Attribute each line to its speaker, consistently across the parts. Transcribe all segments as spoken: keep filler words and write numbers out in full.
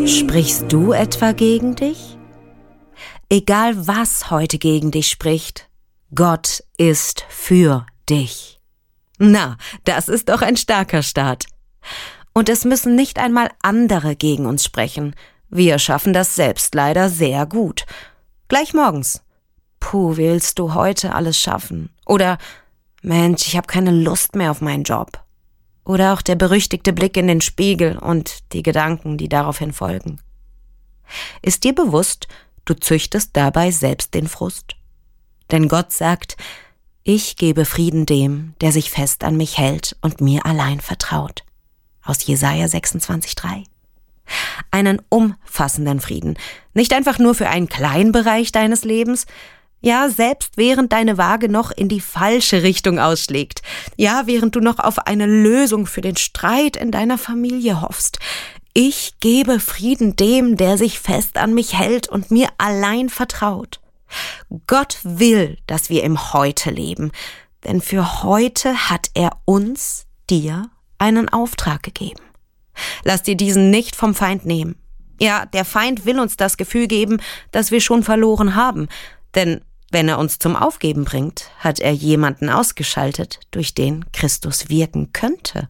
Speaker 1: Sprichst du etwa gegen dich? Egal was heute gegen dich spricht, Gott ist für dich. Na, das ist doch ein starker Start. Und es müssen nicht einmal andere gegen uns sprechen. Wir schaffen das selbst leider sehr gut. Gleich morgens. Puh, willst du heute alles schaffen? Oder Mensch, ich habe keine Lust mehr auf meinen Job. Oder auch der berüchtigte Blick in den Spiegel und die Gedanken, die daraufhin folgen. Ist dir bewusst, du züchtest dabei selbst den Frust? Denn Gott sagt, ich gebe Frieden dem, der sich fest an mich hält und mir allein vertraut. Aus Jesaja sechsundzwanzig drei. Einen umfassenden Frieden. Nicht einfach nur für einen kleinen Bereich deines Lebens. Ja, selbst während deine Waage noch in die falsche Richtung ausschlägt. Ja, während du noch auf eine Lösung für den Streit in deiner Familie hoffst. Ich gebe Frieden dem, der sich fest an mich hält und mir allein vertraut. Gott will, dass wir im Heute leben, denn für heute hat er uns, dir, einen Auftrag gegeben. Lass dir diesen nicht vom Feind nehmen. Ja, der Feind will uns das Gefühl geben, dass wir schon verloren haben, denn wenn er uns zum Aufgeben bringt, hat er jemanden ausgeschaltet, durch den Christus wirken könnte.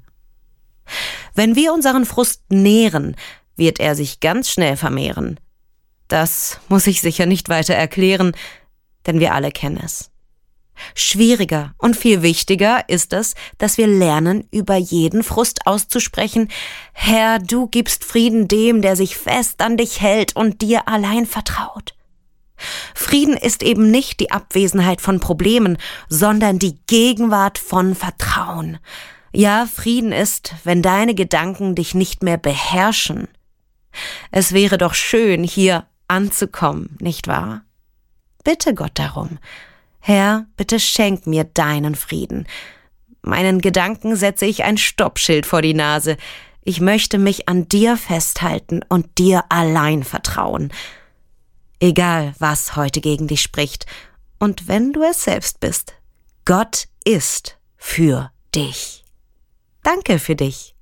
Speaker 1: Wenn wir unseren Frust nähren, wird er sich ganz schnell vermehren. Das muss ich sicher nicht weiter erklären, denn wir alle kennen es. Schwieriger und viel wichtiger ist es, dass wir lernen, über jeden Frust auszusprechen: Herr, du gibst Frieden dem, der sich fest an dich hält und dir allein vertraut. Frieden ist eben nicht die Abwesenheit von Problemen, sondern die Gegenwart von Vertrauen. Ja, Frieden ist, wenn deine Gedanken dich nicht mehr beherrschen. Es wäre doch schön, hier anzukommen, nicht wahr? Bitte Gott darum. Herr, bitte schenk mir deinen Frieden. Meinen Gedanken setze ich ein Stoppschild vor die Nase. Ich möchte mich an dir festhalten und dir allein vertrauen. Egal, was heute gegen dich spricht. Und wenn du es selbst bist, Gott ist für dich. Danke für dich.